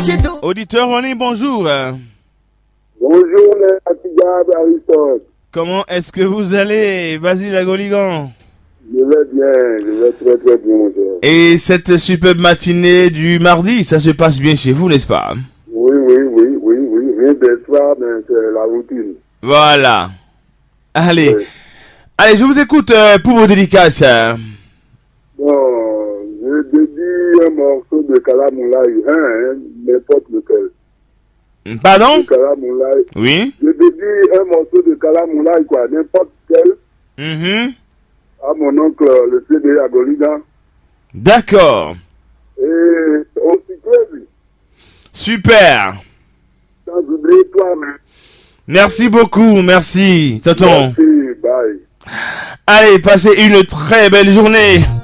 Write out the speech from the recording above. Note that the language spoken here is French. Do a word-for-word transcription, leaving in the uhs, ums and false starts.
Auditeur René, bonjour. Bonjour, les Atigab Aristote. Comment est-ce que vous allez, Basile Agoligan? Je vais bien, je vais très très bien, mon cher. Et cette superbe matinée du mardi, ça se passe bien chez vous, n'est-ce pas? Oui, oui, oui, oui, oui, rien d'extra, mais c'est la routine. Voilà. Allez, Oui. allez, je vous écoute euh, pour vos dédicaces. Bon, je dédie un morceau de Kalamoulaye, hein, hein, n'importe lequel. Pardon? De Kalamoulaye. Oui. Je dédie un morceau de Kalamoulaye, quoi, n'importe quel, Mhm. à mon oncle, le C D Agolida. D'accord. Et au cycliste, Super. sans oublier toi-même. Merci beaucoup, merci, tonton. Merci, bye. Allez, passez une très belle journée.